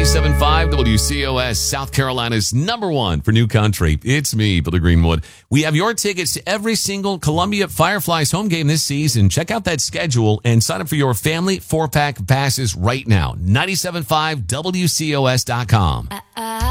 97.5 WCOS, South Carolina's #1 for new country. It's me, Billy Greenwood. We have your tickets to every single Columbia Fireflies home game this season. Check out that schedule and sign up for your family 4-pack passes right now. 97.5WCOS.com.